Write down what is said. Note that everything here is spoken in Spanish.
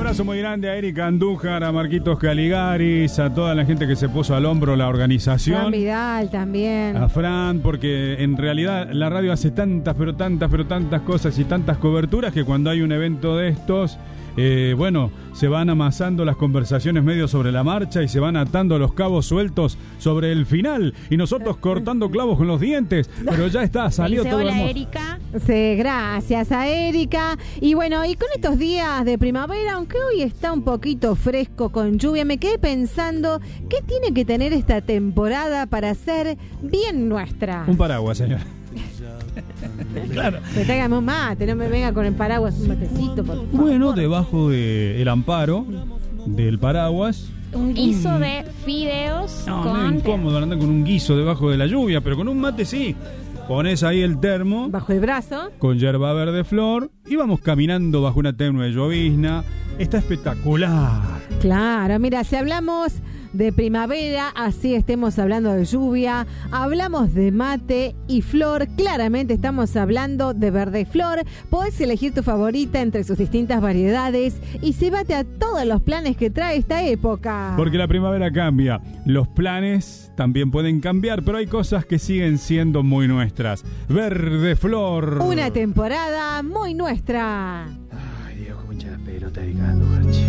abrazo muy grande a Erika Andújar, a Marquitos Caligaris, a toda la gente que se puso al hombro la organización. Fran Vidal también. A Fran, porque en realidad la radio hace tantas cosas y tantas coberturas que cuando hay un evento de estos, se van amasando las conversaciones medio sobre la marcha y se van atando los cabos sueltos sobre el final y nosotros cortando clavos con los dientes, pero ya está, salió todo Hola, hermoso. Erika. Sí, gracias a Erika. Y bueno, y con estos días de primavera, aunque hoy está un poquito fresco con lluvia, me quedé pensando, ¿qué tiene que tener esta temporada para ser bien nuestra? Un paraguas, señor. Claro. Me traigan un mate, no me venga con el paraguas, un matecito, por favor. Bueno, debajo del amparo del paraguas. Un guiso de fideos No, con... no es incómodo andar con un guiso debajo de la lluvia, pero con un mate sí. Pones ahí el termo bajo el brazo con yerba verde flor y vamos caminando bajo una tenue llovizna. Está espectacular. Claro, mira, si hablamos de primavera, así estemos hablando de lluvia, hablamos de mate y flor, claramente estamos hablando de verde flor. Podés elegir tu favorita entre sus distintas variedades y cebate a todos los planes que trae esta época. Porque la primavera cambia, los planes también pueden cambiar, pero hay cosas que siguen siendo muy nuestras. Verde flor. Una temporada muy nuestra. Ay, Dios, cómo hincha la pelota, Erika Andújar.